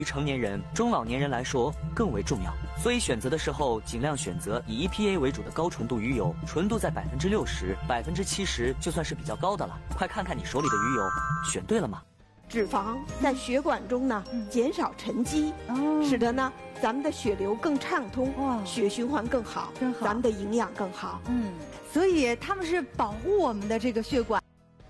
于成年人、中老年人来说更为重要，所以选择的时候尽量选择以 EPA 为主的高纯度鱼油，纯度在60%、70%就算是比较高的了。快看看你手里的鱼油，选对了吗？ 脂肪在血管中呢减少沉积，使得呢咱们的血流更畅通，血循环更好，咱们的营养更好。 所以他们是保护我们的这个血管。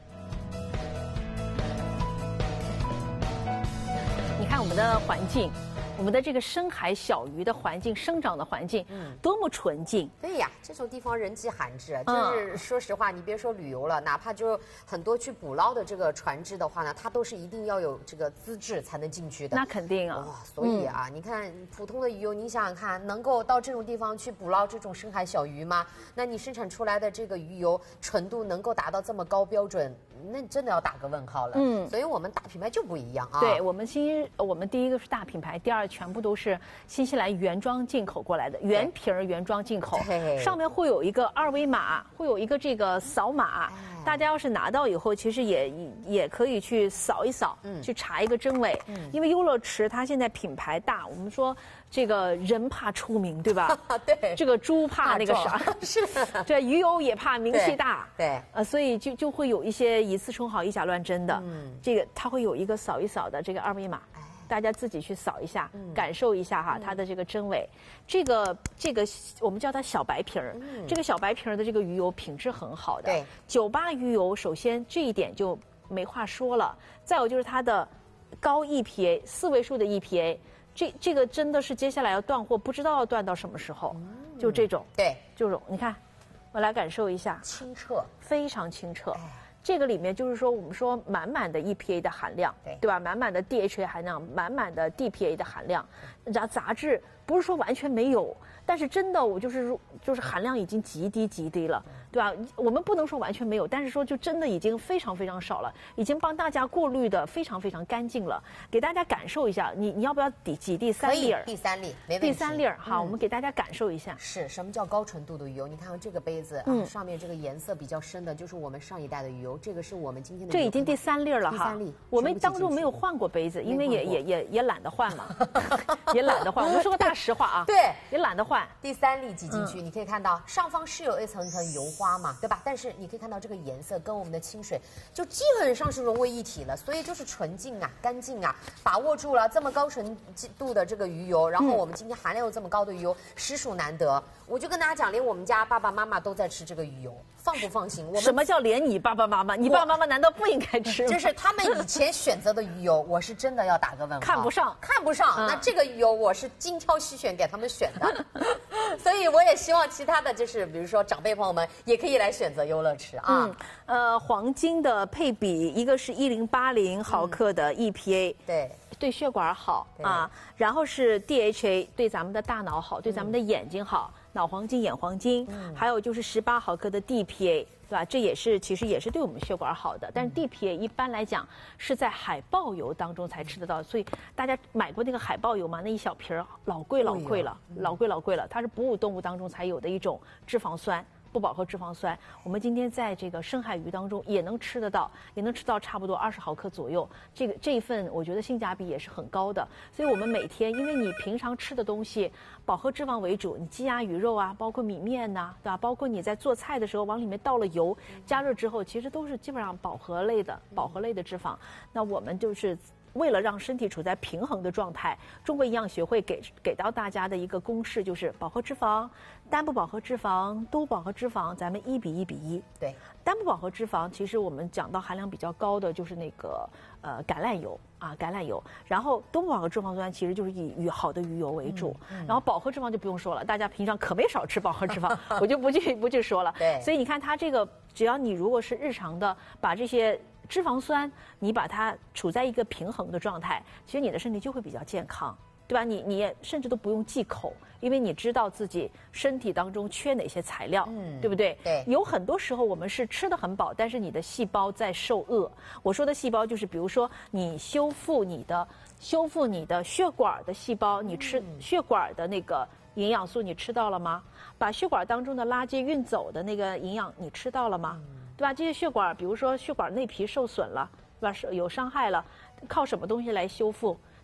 你看我们的环境，我们的这个深海小鱼的环境、生长的环境，多么纯净。 对呀，这种地方人迹罕至，就是说实话，你别说旅游了，哪怕就很多去捕捞的这个船只的话呢，它都是一定要有这个资质才能进去的。 那肯定啊。 所以啊，你看普通的鱼油，你想想看，能够到这种地方去捕捞这种深海小鱼吗？那你生产出来的这个鱼油纯度能够达到这么高标准，那真的要打个问号了。所以我们大品牌就不一样啊。 对，我们第一个是大品牌，第二全部都是新西兰原装进口过来的，原瓶原装进口，上面会有一个2维码，会有一个这个扫码。大家要是拿到以后，其实也可以去扫一扫，去查一个真伪。因为优乐池它现在品牌大，我们说这个人怕出名，对吧？ 对。 这个猪怕那个啥， 是。 这鱼油也怕名气大， 对。 所以就会有一些以次充好、以假乱真的。这个它会有一个扫一扫的这个2维码。大家自己去扫一下，感受一下哈，它的这个真伪。这个我们叫它小白瓶儿，这个小白瓶儿的这个鱼油品质很好的。 对 ，98鱼油，首先这一点就没话说了。再有就是它的高 EPA， 4位数的 EPA， 这个真的是接下来要断货，不知道要断到什么时候。就这种， 对， 这种你看，我来感受一下， 清澈， 非常清澈。这个里面就是说，我们说满满的 EPA 的含量，对吧？满满的 DHA 含量，满满的 DPA 的含量。杂质不是说完全没有，但是真的我就是含量已经极低了，对吧？我们不能说完全没有，但是说就真的已经非常非常少了，已经帮大家过滤的非常非常干净了。给大家感受一下，你要不要挤第3粒？ 第3粒，没问题。 第3粒哈，我们给大家感受一下。 是什么叫高纯度的鱼油？你看看这个杯子，上面这个颜色比较深的，就是我们上一代的鱼油。这个是我们今天的。 这已经第3粒了哈。 第3粒。 我们当中没有换过杯子，因为也懒得换嘛，也懒得换。我们说个大实话啊， 对， 也懒得换。 第3粒挤进去，你可以看到上方是有一层油花嘛，对吧？但是你可以看到这个颜色跟我们的清水就基本上是融为一体了，所以就是纯净啊、干净啊，把握住了这么高纯度的这个鱼油，然后我们今天含量又这么高的鱼油，实属难得。我就跟大家讲，连我们家爸爸妈妈都在吃这个鱼油，放不放心？ 什么叫连你爸爸妈妈？你爸爸妈妈难道不应该吃吗？ 就是他们以前选择的鱼油，我是真的要打个问号， 看不上。 那这个鱼油我是精挑细选给他们选的，所以我也希望其他的就是比如说长辈朋友们也可以来选择优乐池啊。 黄金的配比，一个是1080毫克的 EPA，对血管好啊，然后是 DHA 对咱们的大脑好，对咱们的眼睛好，脑黄金、眼黄金，还有就是18毫克的 DPA， 对吧？这其实也是对我们血管好的。但是 DPA 一般来讲是在海豹油当中才吃得到，所以大家买过那个海豹油吗？那一小瓶老贵了，它是哺乳动物当中才有的一种脂肪酸。不饱和脂肪酸，我们今天在这个深海鱼当中也能吃得到，也能吃到差不多20毫克左右。这一份我觉得性价比也是很高的。所以我们每天，因为你平常吃的东西饱和脂肪为主，你鸡鸭鱼肉啊，包括米面呐，对吧？包括你在做菜的时候往里面倒了油，加热之后，其实都是基本上饱和类的脂肪。那我们就是为了让身体处在平衡的状态，中国营养学会给到大家的一个公式就是饱和脂肪、单不饱和脂肪、多饱和脂肪，咱们1比1比1。 对， 单不饱和脂肪其实我们讲到含量比较高的就是那个橄榄油啊，橄榄油。然后多不饱和脂肪酸其实就是以好的鱼油为主，然后饱和脂肪就不用说了，大家平常可没少吃饱和脂肪，我就不去说了。 对， 所以你看它这个，只要你如果是日常的把这些脂肪酸，你把它处在一个平衡的状态，其实你的身体就会比较健康，对吧？你也甚至都不用忌口，因为你知道自己身体当中缺哪些材料，对不对？ 对。 有很多时候我们是吃得很饱，但是你的细胞在受饿。我说的细胞就是，比如说你修复你的血管的细胞，你吃血管的那个营养素你吃到了吗？把血管当中的垃圾运走的那个营养你吃到了吗？对吧？这些血管，比如说血管内皮受损了，对吧？有伤害了，靠什么东西来修复？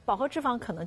饱和脂肪可能